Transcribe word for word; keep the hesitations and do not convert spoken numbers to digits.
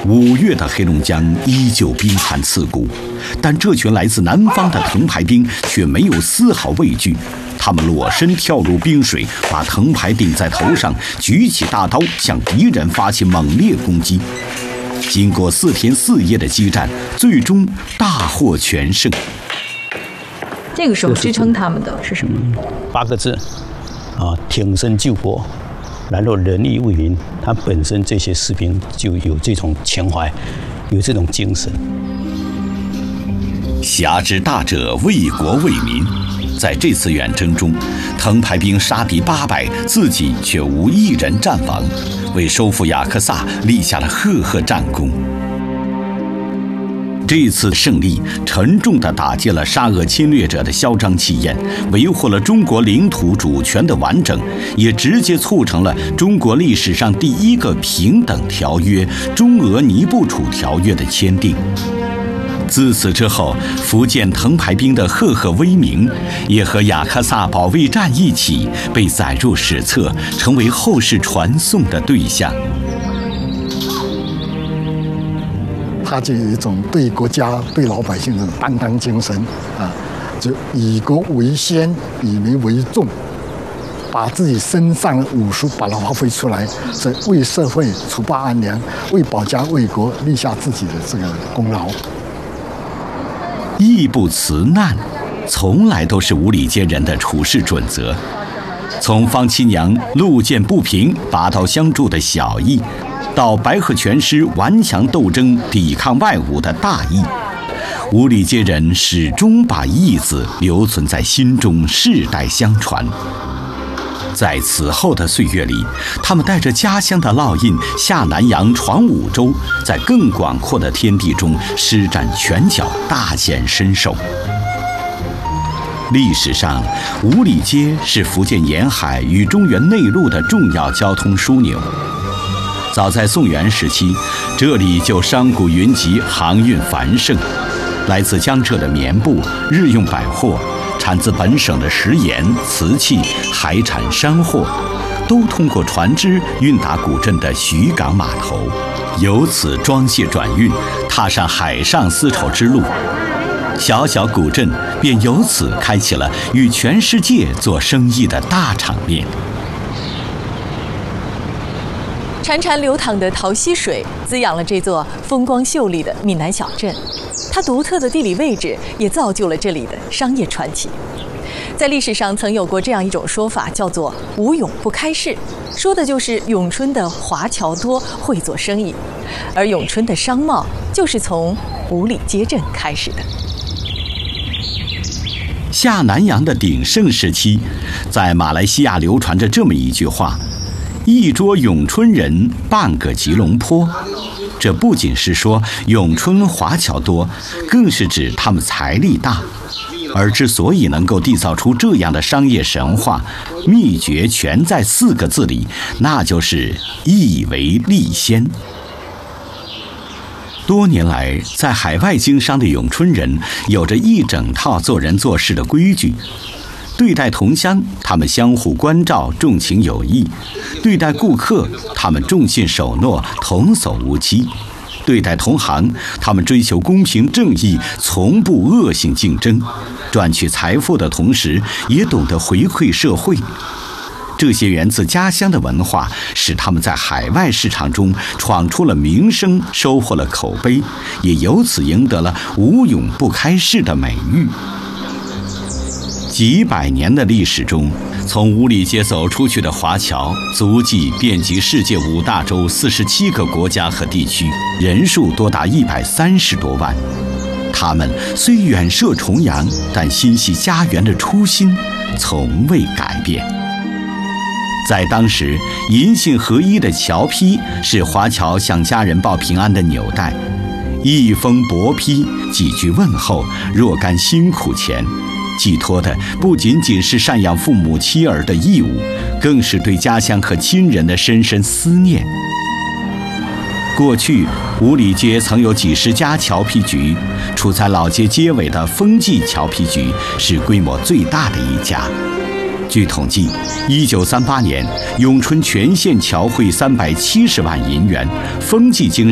五月的黑龙江依旧冰寒刺骨，但这群来自南方的藤牌兵却没有丝毫畏惧。他们裸身跳入冰水，把藤牌顶在头上，举起大刀向敌人发起猛烈攻击。经过四天四夜的激战，最终大获全胜。 这个时候支撑他们的是什么？ 八个字，啊，挺身救国，然后仁义为民。他本身这些士兵就有这种情怀，有这种精神。 侠之大者，为国为民。在这次远征中，藤牌兵杀敌八百，自己却无一人战亡，为收复雅克萨立下了赫赫战功。这次胜利沉重地打击了沙俄侵略者的嚣张气焰，维护了中国领土主权的完整，也直接促成了中国历史上第一个平等条约——中俄尼布楚条约的签订。自此之后，福建藤牌兵的赫赫威名也和雅克萨保卫战一起被载入史册，成为后世传颂的对象。 他就有一种对国家、对老百姓的担当精神啊，就以国为先，以民为重，把自己身上的武术把它发挥出来，是为社会除暴安良，为保家卫国立下自己的这个功劳。 义不辞难，从来都是五里街人的处事准则。从方七娘路见不平，拔刀相助的小义，到白鹤拳师顽强斗争、抵抗外侮的大义，五里街人始终把义字留存在心中，世代相传。在此后的岁月里，他们带着家乡的烙印下南洋闯五洲，在更广阔的天地中施展拳脚，大显身手。历史上，五里街是福建沿海与中原内陆的重要交通枢纽。早在宋元时期，这里就商贾云集，航运繁盛。来自江浙的棉布、日用百货，产自本省的食盐、瓷器，海产山货，都通过船只运达古镇的徐港码头，由此装卸转运，踏上海上丝绸之路。小小古镇便由此开启了与全世界做生意的大场面。 潺潺流淌的桃溪水滋养了这座风光秀丽的闽南小镇，它独特的地理位置也造就了这里的商业传奇。在历史上曾有过这样一种说法，叫做“无永不开市”，说的就是永春的华侨多，会做生意，而永春的商贸就是从五里街镇开始的。 下南洋的鼎盛时期，在马来西亚流传着这么一句话：一桌永春人，半个吉隆坡。这不仅是说永春华侨多，更是指他们财力大。而之所以能够缔造出这样的商业神话，秘诀全在四个字里，那就是义为利先。多年来，在海外经商的永春人有着一整套做人做事的规矩。对待同乡，他们相互关照，重情友谊；对待顾客，他们重信守诺，童叟无欺；对待同行，他们追求公平正义，从不恶性竞争。赚取财富的同时，也懂得回馈社会。这些源自家乡的文化，使他们在海外市场中闯出了名声，收获了口碑，也由此赢得了无永不开市的美誉。几百年的历史中，从五里街走出去的华侨足迹遍及世界五大洲四十七个国家和地区，人数多达一百三十多万。他们虽远涉重洋，但心系家园的初心从未改变。在当时，银杏合一的侨批是华侨向家人报平安的纽带，一封薄批，几句问候，若干辛苦钱，寄托的不仅仅是赡养父母妻儿的义务，更是对家乡和亲人的深深思念。过去，五里街曾有几十家侨批局，处在老街街尾的丰记侨批局是规模最大的一家。据统计，一九三八年，永春全县侨汇三百七十万银元，丰记经